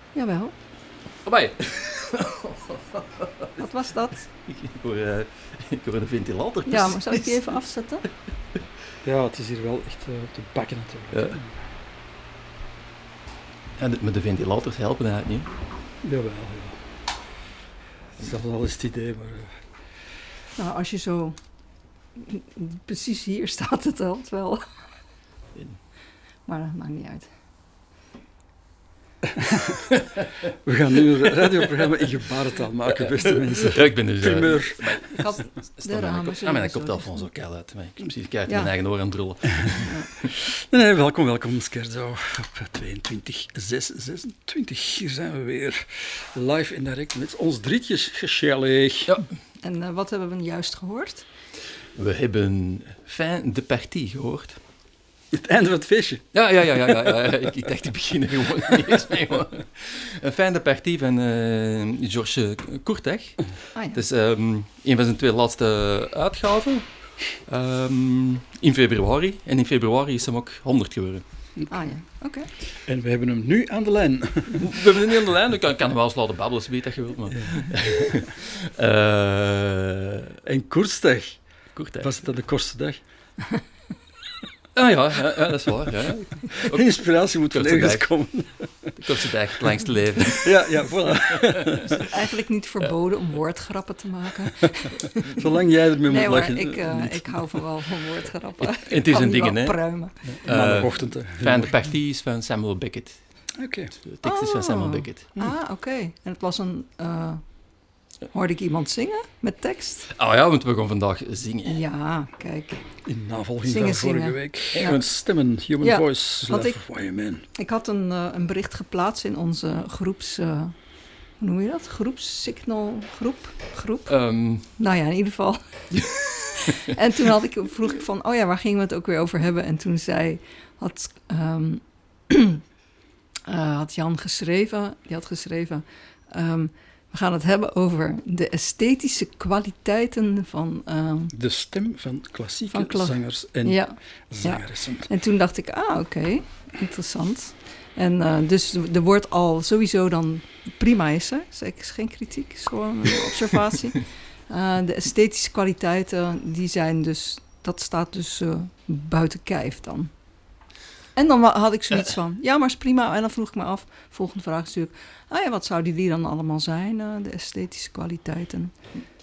Jawel. Amai. Wat was dat? Ik hoor een ventilator. Ja, maar zou ik die even afzetten? Ja, het is hier wel echt te bakken natuurlijk. Ja. En met de ventilators helpen eigenlijk niet. Jawel, ja. Dat is al eens het idee, maar... Nou, als je zo... Precies hier staat het wel. Maar dat maakt niet uit. We gaan nu een radioprogramma in gebarentaal maken, beste mensen. Ja, ik ben dus... Primeur. Ik had de ramen zo. Mijn koptelefoon zo keil uit. Ik precies kijk mijn eigen oor aan het drullen. Nee, welkom Skerzo op 22/6/26. Hier zijn we weer live en direct met ons drietjes. Gezellig. Ja. En wat hebben we juist gehoord? We hebben Fin de Partie gehoord. Het einde van het feestje. Ja. Ik dacht, ik begin er gewoon niet eens mee. Een Fin de Partie van Georges Courtech. Ah, ja. Het is een van zijn 2 laatste uitgaven. In februari. En in februari is hem ook 100 geworden. Ah ja, oké. En we hebben hem nu aan de lijn. We hebben hem niet aan de lijn. Ik kan hem wel eens laten babbelen, weet dat je wilt. Maar. En Courtech. Courtech. Was het dan de kortste dag? Ja, dat is waar. Ja. De inspiratie moet van ergens komen. De kortste dag, het langste leven. Ja, voilà. Is het eigenlijk niet verboden om woordgrappen te maken? Zolang jij ermee moet Nee lachen. ik hou wel van woordgrappen. En het is een ding, hè. Pruimen. Maandagochtend. Fin de Partie is van Samuel Beckett. Oké. De tekst is van Samuel Beckett. Ah, oké. En het was een... hoorde ik iemand zingen met tekst? Oh ja, want we gaan vandaag zingen. Ja, kijk. In navolging Zingen, van vorige zingen. week. Ja. Met stemmen, Human Ja, Voice, want Love of YMN. Ik had een bericht geplaatst in onze groeps... hoe noem je dat? Groepssignal? Groep? Nou ja, in ieder geval. En toen vroeg ik van... Oh ja, waar gingen we het ook weer over hebben? En toen had Jan geschreven... Die had geschreven... we gaan het hebben over de esthetische kwaliteiten van... de stem van klassieke zangers en zangeressen. Ja. En toen dacht ik, oké, interessant. En dus er wordt al sowieso dan... Prima is er, is geen kritiek, is gewoon een observatie. De esthetische kwaliteiten, die zijn dus... Dat staat dus buiten kijf dan. En dan had ik zoiets van, ja, maar is prima. En dan vroeg ik me af, volgende vraag is natuurlijk... wat zouden die dan allemaal zijn, de esthetische kwaliteiten?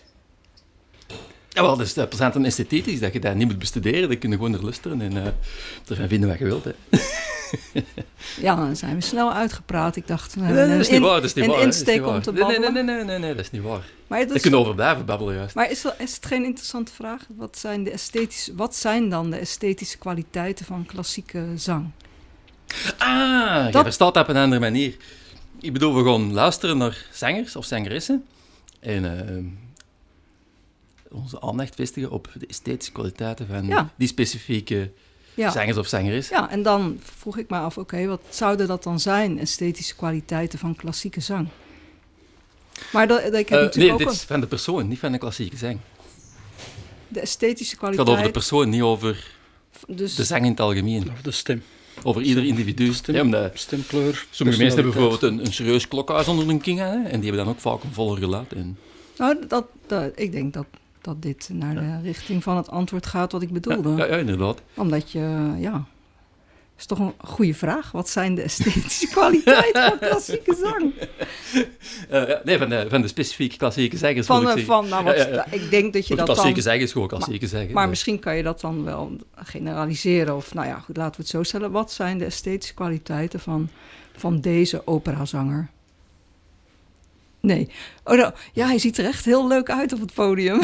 Ja, wel, dus het plezant en esthetisch dat je dat niet moet bestuderen. Dan kun je gewoon er luisteren en ervan vinden wat je wilt. Hè. Ja, dan zijn we snel uitgepraat. Ik dacht, nee, dat is niet waar. Dat is niet waar. Een insteek om te babbelen. Nee, dat is niet waar. Maar je kunt over blijven babbelen, juist. Maar is het geen interessante vraag? Wat zijn dan de esthetische kwaliteiten van klassieke zang? Je verstaat dat op een andere manier. Ik bedoel, we gaan luisteren naar zangers of zangeressen en onze aandacht vestigen op de esthetische kwaliteiten van die specifieke zangers of zangeres. Ja, en dan vroeg ik me af, wat zouden dat dan zijn, esthetische kwaliteiten van klassieke zang? Maar dat ik heb natuurlijk ook... dit is van de persoon, niet van de klassieke zang. De esthetische Het kwaliteit... gaat over de persoon, niet over de zang in het algemeen. Of de stem. Over ieder individu. Stemkleur. Sommige mensen hebben bijvoorbeeld een serieus klokhuis onder hun king hangen, en die hebben dan ook vaak een voller geluid. Nou, ik denk dat dit naar de richting van het antwoord gaat wat ik bedoelde. Ja, inderdaad. Omdat is toch een goede vraag. Wat zijn de esthetische kwaliteiten van klassieke zang? Van de specifieke klassieke zangers. Ik denk dat je dat klassieke zangers gewoon klassieke zangers. Maar misschien kan je dat dan wel generaliseren. Of goed, laten we het zo stellen. Wat zijn de esthetische kwaliteiten van deze operazanger? Nee. Oh, nou, ja, hij ziet er echt heel leuk uit op het podium.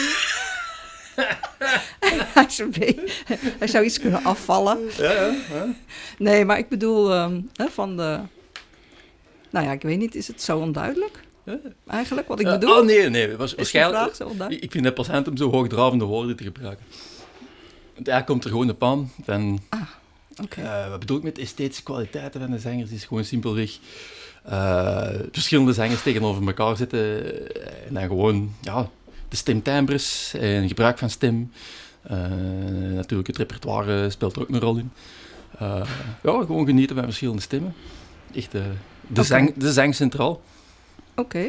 Hij zou iets kunnen afvallen. Ja. Nee, maar ik bedoel van de... Nou ja, ik weet niet, is het zo onduidelijk? Eigenlijk, wat ik bedoel? Nee. Waarschijnlijk, ik vind het plezant om zo hoogdravende woorden te gebruiken. Want eigenlijk komt er gewoon de pan van... wat bedoel ik met esthetische kwaliteiten van de zangers? Is gewoon simpelweg... verschillende zangers tegenover elkaar zetten en dan gewoon de stemtimbres en gebruik van stem. Natuurlijk het repertoire speelt er ook een rol in. Gewoon genieten van verschillende stemmen. echt de zang centraal. Oké.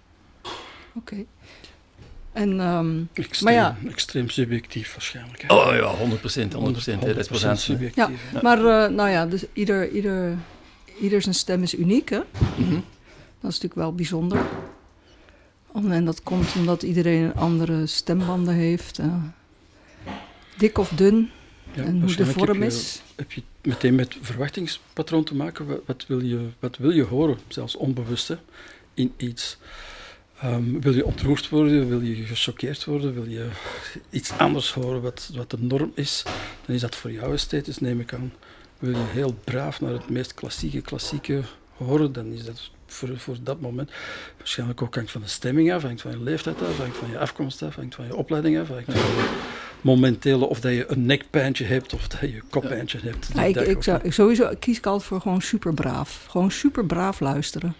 En, extreem subjectief waarschijnlijk. Hè? Oh ja, 100%. Dat is present. Subjectief. Ja, maar dus ieder zijn stem is uniek, hè? Mm-hmm. Dat is natuurlijk wel bijzonder. En dat komt omdat iedereen een andere stembanden heeft. Dik of dun. Ja, en hoe de vorm is. Heb je meteen met verwachtingspatroon te maken? Wat wil je horen, zelfs onbewust, hè, in iets? Wil je ontroerd worden? Wil je gechoqueerd worden? Wil je iets anders horen wat de norm is? Dan is dat voor jou esthetisch, neem ik aan. Wil je heel braaf naar het meest klassieke horen? Dan is dat voor dat moment waarschijnlijk ook hangt van de stemming af, hangt van je leeftijd af, hangt van je afkomst af, hangt van je opleiding af, hangt van je momentele, of dat je een nekpijntje hebt of dat je koppijntje hebt. Sowieso kies ik altijd voor gewoon super braaf. Gewoon super braaf luisteren.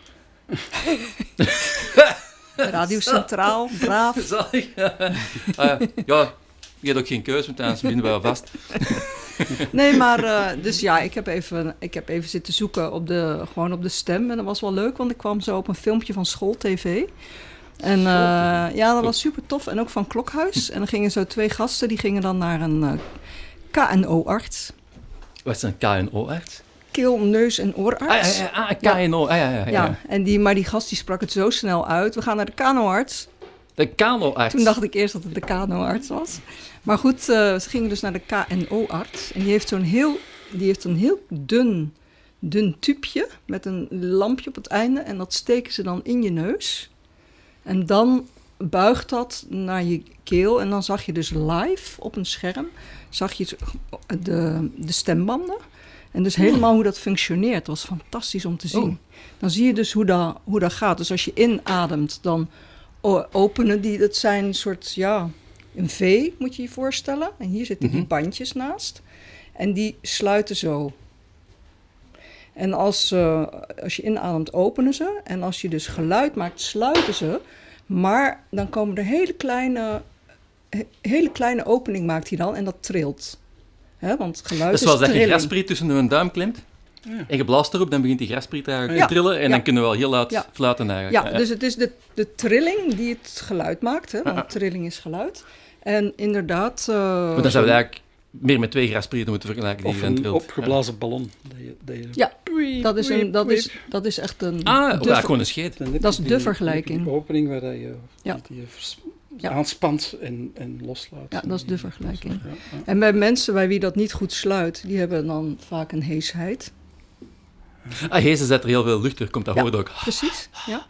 Radio Centraal, braaf. Ja, je hebt ook geen keuze, want anders binden we wel vast. Nee, maar dus ja, ik heb even zitten zoeken gewoon op de stem. En dat was wel leuk, want ik kwam zo op een filmpje van School-TV. En dat was super tof. En ook van Klokhuis. En dan gingen zo 2 gasten, die gingen dan naar een KNO-arts. Wat is een KNO-arts? Keel, neus en oorarts. KNO, ja. En die gast die sprak het zo snel uit. We gaan naar de KNO-arts. De KNO-arts? Toen dacht ik eerst dat het de KNO-arts was. Maar goed, ze gingen dus naar de KNO-arts. En die heeft zo'n heel dun tubeje met een lampje op het einde. En dat steken ze dan in je neus. En dan buigt dat naar je keel. En dan zag je dus live op een scherm zag je de stembanden. En dus helemaal hoe dat functioneert. Dat was fantastisch om te zien. Dan zie je dus hoe dat gaat. Dus als je inademt, dan openen die. Dat zijn een soort, een V moet je je voorstellen. En hier zitten die bandjes naast. En die sluiten zo. En als je inademt, openen ze. En als je dus geluid maakt, sluiten ze. Maar dan komen er hele kleine opening maakt hij dan. En dat trilt. Want geluid is zoals dat trilling. je graspriet tussen een duim klimt. Ja. En je blaast erop, dan begint die graspriet te trillen. En dan kunnen we wel heel luid fluiten eigenlijk. Ja, dus het is de trilling die het geluid maakt. Hè? Want trilling is geluid. En inderdaad... maar dan zou je eigenlijk meer met 2 grasprieten moeten vergelijken. Die of een opgeblazen ballon. Dat is echt een... gewoon een scheet. Dat is de vergelijking. Die opening waar je aanspant en loslaat. Ja, dat is de vergelijking. Ja. En bij mensen bij wie dat niet goed sluit, die hebben dan vaak een heesheid. Hees zet er heel veel lucht door, komt dat hoort ook. Precies, ja.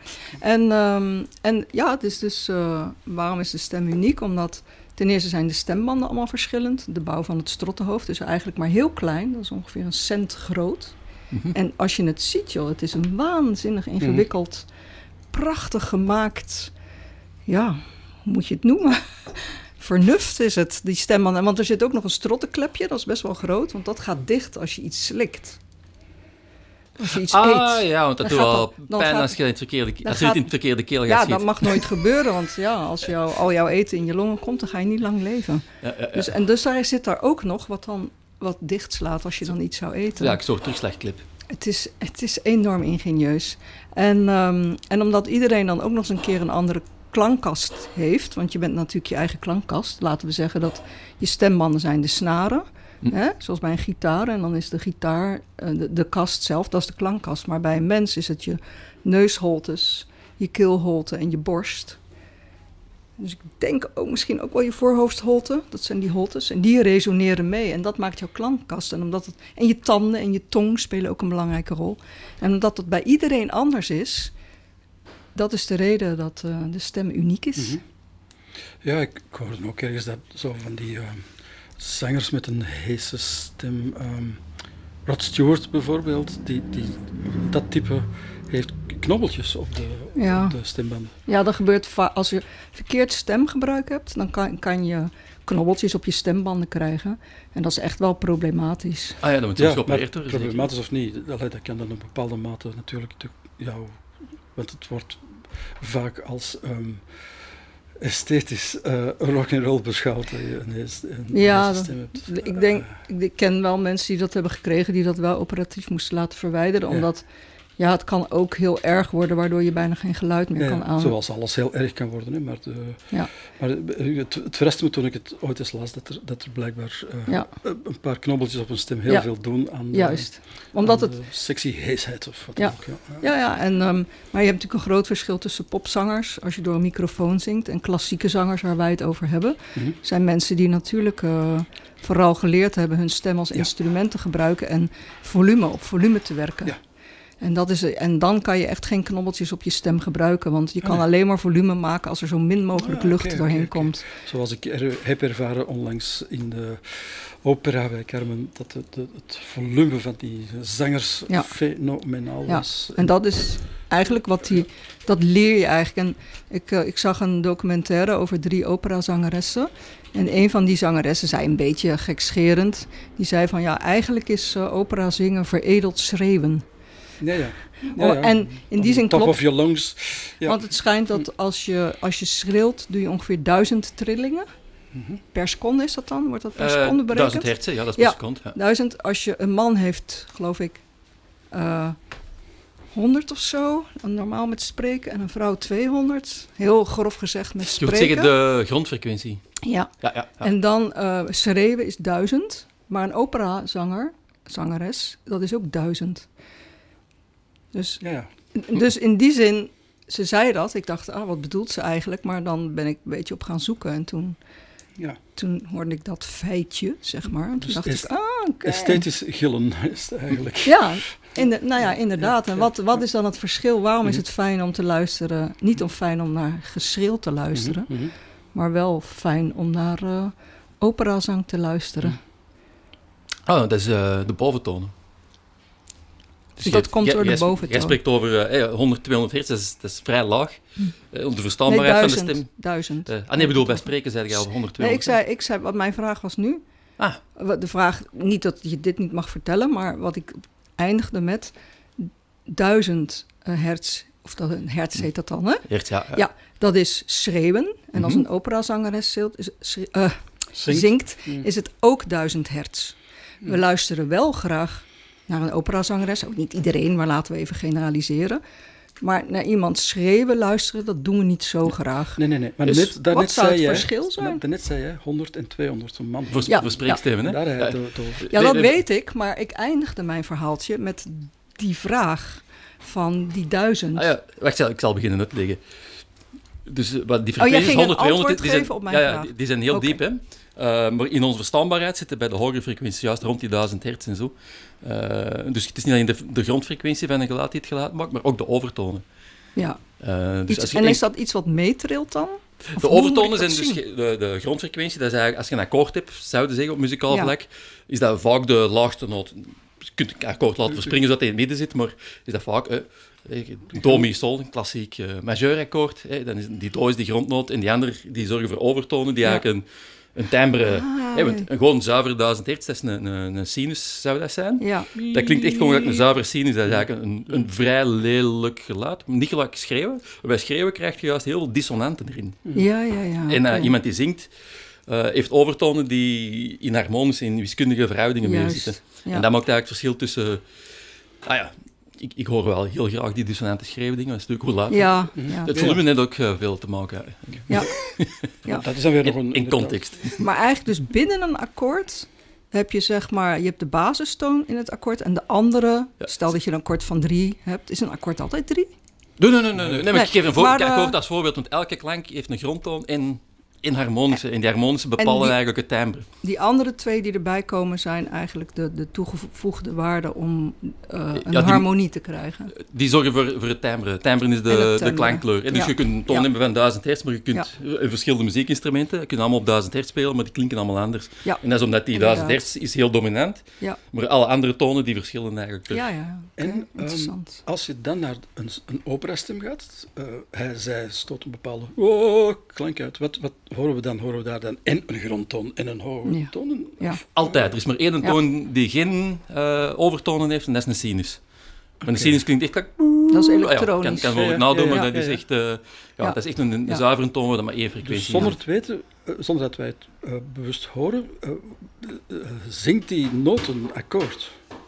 En het is dus, waarom is de stem uniek? Omdat ten eerste zijn de stembanden allemaal verschillend. De bouw van het strottenhoofd is eigenlijk maar heel klein. Dat is ongeveer 1 cent groot. Mm-hmm. En als je het ziet, het is een waanzinnig ingewikkeld, prachtig gemaakt, hoe moet je het noemen? Vernuft is het, die stembanden. Want er zit ook nog een strottenklepje, dat is best wel groot, want dat gaat dicht als je iets slikt. Als je iets eet. Ja, want dat doet wel pijn als je het in het verkeerde keel gaat schieten. Ja, dat mag nooit gebeuren, want als al jouw eten in je longen komt, dan ga je niet lang leven. Ja. Dus daar zit daar ook nog wat dicht slaat als je dan iets zou eten. Ja, een soort terugslagclip. Het is enorm ingenieus. En omdat iedereen dan ook nog eens een keer een andere klankkast heeft, want je bent natuurlijk je eigen klankkast. Laten we zeggen dat je stembanden zijn de snaren, zoals bij een gitaar. En dan is de gitaar, de kast zelf, dat is de klankkast. Maar bij een mens is het je neusholtes, je keelholte en je borst. Dus ik denk ook misschien ook wel je voorhoofdholte. Dat zijn die holtes. En die resoneren mee. En dat maakt jouw klankkast. En je tanden en je tong spelen ook een belangrijke rol. En omdat het bij iedereen anders is, dat is de reden dat de stem uniek is. Mm-hmm. Ja, ik hoorde ook ergens dat zo van die zangers met een heese stem. Rod Stewart bijvoorbeeld, dat type heeft knobbeltjes op de stembanden. Ja, dat gebeurt als je verkeerd stemgebruik hebt, dan kan je knobbeltjes op je stembanden krijgen. En dat is echt wel problematisch. Dan moet je geopereerd worden. Problematisch of niet, dat kan dan op een bepaalde mate natuurlijk want het wordt vaak als esthetisch rock'n'roll beschouwd. Ik ken wel mensen die dat hebben gekregen, die dat wel operatief moesten laten verwijderen, omdat Ja, het kan ook heel erg worden, waardoor je bijna geen geluid meer kan aan. Zoals alles heel erg kan worden. Hè, maar het verraste me toen ik het ooit eens las, dat er blijkbaar een paar knobbeltjes op een stem heel veel doen aan omdat het sexy heesheid of wat dan ook. Maar je hebt natuurlijk een groot verschil tussen popzangers, als je door een microfoon zingt, en klassieke zangers, waar wij het over hebben. Zijn mensen die natuurlijk vooral geleerd hebben hun stem als instrument te gebruiken en volume op volume te werken. Ja. En dan kan je echt geen knobbeltjes op je stem gebruiken, want je kan alleen maar volume maken als er zo min mogelijk lucht doorheen komt. Zoals ik heb ervaren onlangs in de opera bij Carmen, dat het volume van die zangers fenomenaal was. En dat is eigenlijk dat leer je eigenlijk. En ik zag een documentaire over 3 operazangeressen. En een van die zangeressen zei een beetje gekscherend, die zei van eigenlijk is opera zingen veredeld schreeuwen. En in die zin klopt. Top of your lungs. Ja. Want het schijnt dat als je schreeuwt, doe je ongeveer 1000 trillingen. Per seconde is dat dan? Wordt dat per seconde berekend? 1000 hertz, ja, dat is per seconde. Ja. 1000, als je een man heeft, geloof ik, 100 of zo, normaal met spreken, en een vrouw 200. Heel grof gezegd met spreken. Je moet zeggen de grondfrequentie. Ja. En dan schreeuwen is 1000, maar een operazangeres, dat is ook 1000. Dus in die zin, ze zei dat. Ik dacht, wat bedoelt ze eigenlijk? Maar dan ben ik een beetje op gaan zoeken. En toen hoorde ik dat feitje, zeg maar. En toen dacht ik, okay. Esthetisch gillen is het eigenlijk. Ja, inderdaad. En wat is dan het verschil? Waarom is het fijn om te luisteren? Niet fijn om naar geschreeuw te luisteren, maar wel fijn om naar operazang te luisteren. Dat is de boventonen. Dus dat komt door de boventoon. Jij spreekt over 100, 200 hertz, dat is vrij laag. Om de verstaanbaarheid van de stem. 1000. Ik bedoel, bij spreken zei je al 100, 200. Nee, ik zei wat mijn vraag was nu. De vraag, niet dat je dit niet mag vertellen, maar wat ik eindigde met 1000 hertz, of dat een hertz heet dat dan, hè? Hertz, ja, dat is schreeuwen. En als een operazangeres zingt, is het ook 1000 hertz. We luisteren wel graag naar een operazangeres, ook niet iedereen, maar laten we even generaliseren. Maar naar iemand schreeuwen, luisteren, dat doen we niet zo graag. Nee. Maar dus wat zou het verschil zijn? Daarnet zei je 100 en 200 van man. Voor spreekstemmen, hè? Dat weet ik, maar ik eindigde mijn verhaaltje met die vraag van die 1000. Wacht, ik zal beginnen uit te leggen. Dus die frequenties 100, 200, die zijn heel diep, hè? Maar in onze verstaanbaarheid zitten bij de hogere frequenties juist rond die 1000 hertz en zo. Dus het is niet alleen de grondfrequentie van een geluid die het geluid maakt, maar ook de overtonen. Ja. Is dat iets wat meetrilt dan? De overtonen zijn dus de grondfrequentie. Dat is eigenlijk, als je een akkoord hebt, zouden zeggen op muzikaal vlak, is dat vaak de laagste noot. Je kunt een akkoord laten verspringen zodat hij in het midden zit, maar is dat vaak do, mi, sol, een klassiek majeurakkoord. Dan is die do is die grondnoot en die andere die zorgen voor overtonen die eigenlijk een timbre, gewoon zuiver 1000 hertz, dat is een sinus, zou dat zijn. Ja. Dat klinkt echt gewoon een zuiver sinus, dat is eigenlijk een vrij lelijk geluid. Niet gelijk schreeuwen. Bij schreeuwen krijg je juist heel veel dissonanten erin. Ja. En iemand die zingt, heeft overtonen die in harmonische, in wiskundige verhoudingen meer zitten. Ja. En dat maakt eigenlijk het verschil tussen... Ik hoor wel heel graag die dissonante schreeuwen dingen, dat is natuurlijk hoe laat. Het volume heeft ook veel te maken. Ja. Dat is dan weer nog in context. Maar eigenlijk dus binnen een akkoord heb je zeg maar, je hebt de basistoon in het akkoord en de andere, stel dat je een akkoord van 3 hebt, is een akkoord altijd 3? Nee, maar ik geef een akkoord als voorbeeld, want elke klank heeft een grondtoon en harmonische. En die harmonische bepalen eigenlijk het timbre. Die andere 2 die erbij komen zijn eigenlijk de toegevoegde waarden om een harmonie te krijgen. Die zorgen voor het timbre. Het timbre is de klankkleur. En dus je kunt een toon hebben van 1000 hertz, maar je kunt verschillende muziekinstrumenten, je kunt allemaal op 1000 hertz spelen, maar die klinken allemaal anders. Ja. En dat is omdat die 1000 hertz is heel dominant, maar alle andere tonen die verschillen eigenlijk. En interessant. Als je dan naar een operastem gaat, zij stoot een bepaalde klank uit. Wat horen we dan? Horen we daar dan en een grondtoon en een hoge toon? Ja. Altijd. Er is maar één toon die geen overtonen heeft en dat is een sinus. Maar een sinus klinkt echt... Dat is elektronisch. Kan wel nadoen, maar dat is echt, dat is echt een zuivere toon waar dat maar één frequentie zonder te weten, zonder dat wij het bewust horen, zingt die noot een akkoord.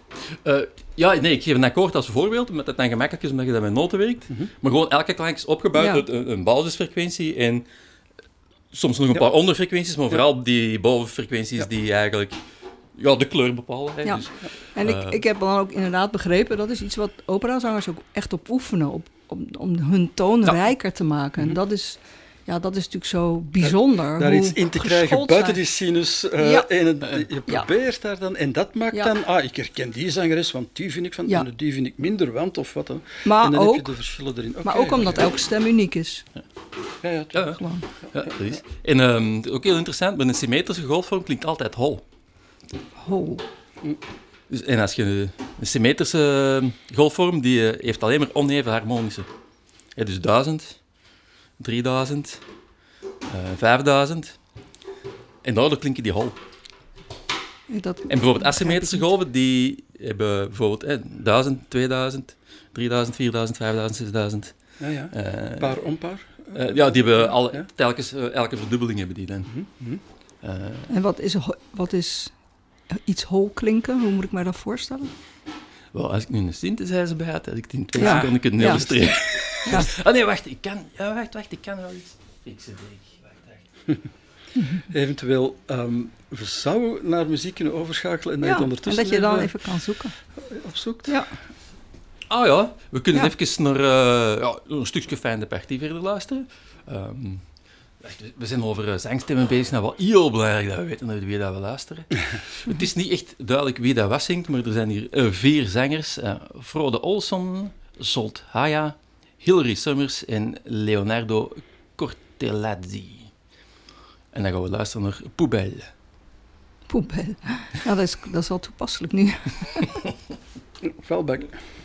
Ik geef een akkoord als voorbeeld, omdat het dan gemakkelijk is omdat je dat met noten werkt. Maar gewoon elke klank is opgebouwd uit een basisfrequentie en soms nog een paar onderfrequenties, maar vooral die bovenfrequenties die eigenlijk de kleur bepalen. Hè. Ja. Dus, en ik heb dan ook inderdaad begrepen, dat is iets wat operazangers ook echt op oefenen, om hun toon rijker te maken. En dat is natuurlijk zo bijzonder. Daar iets in te krijgen buiten die sinus. Je probeert daar dan, en dat maakt dan, ik herken die zangeres, want die vind ik en die vind ik minder, want of wat dan. Maar en dan ook, heb je de verschillen erin. Maar ook omdat elke stem uniek is. Ja, dat is. En ook heel interessant, met een symmetrische golfvorm klinkt altijd hol. Hol. Dus, en als je een symmetrische golfvorm, die heeft alleen maar oneven harmonische. Dus 1000, 3000, 5000. En daardoor klinken die hol. En bijvoorbeeld asymmetrische golven, die hebben bijvoorbeeld 1000, 2000, 3000, 4000, 5000, 6000. Paar onpaar? Die hebben telkens elke verdubbeling hebben die dan. En wat is iets hol klinken? Hoe moet ik mij dat voorstellen? Wel, als ik nu een synthesizer bij had ik het in 2 seconden kunnen illustreren. Wacht, ik kan wel iets fixen. Wacht. Eventueel, we zouden naar muziek kunnen overschakelen en dat je ondertussen en dat je dan even kan zoeken. Opzoekt. Ja. We kunnen even naar een stukje fijne partie verder luisteren. We zijn over zangstemmen bezig, nou wel heel belangrijk dat we weten naar wie dat we luisteren. Het is niet echt duidelijk wie dat was zingt, maar er zijn hier 4 zangers. Frode Olsson, Zolt Haya, Hilary Summers en Leonardo Cortellazzi. En dan gaan we luisteren naar Poubelle. Poubelle. Ja, dat is wel toepasselijk nu. Vuilbak.